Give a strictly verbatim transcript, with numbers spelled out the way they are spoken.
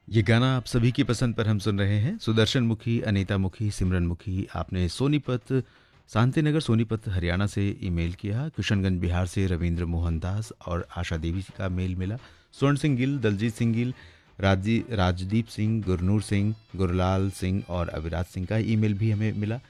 ये गाना आप सभी की पसंद पर हम सुन रहे हैं। सुदर्शन मुखी, अनीता मुखी, सिमरन मुखी, आपने सोनीपत, शांतिनगर सोनीपत हरियाणा से ईमेल किया। किशनगंज बिहार से रविंद्र मोहन दास और आशा देवी का मेल मिला। स्वर्ण सिंह गिल, दलजीत सिंह गिल, राजी राजदीप सिंह, गुरनूर सिंह, गुरलाल सिंह और अविराज सिंह का ईमेल भी हमें मिला।